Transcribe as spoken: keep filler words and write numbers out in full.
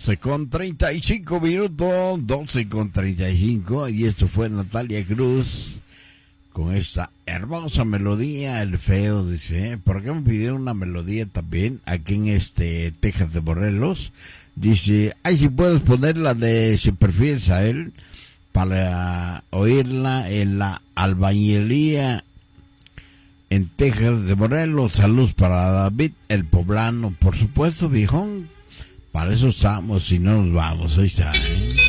doce con treinta y cinco minutos, doce con treinta y cinco, y esto fue Natalia Cruz con esta hermosa melodía. El feo dice, ¿eh? ¿por qué me pidieron una melodía también aquí en este Texas de Morelos? Dice, ay, si puedes ponerla de Si prefieres a él, para oírla en la albañilería en Texas de Morelos. Saludos para David, el poblano, por supuesto, viejón. Para eso estamos, si no nos vamos, ahí está, ¿eh?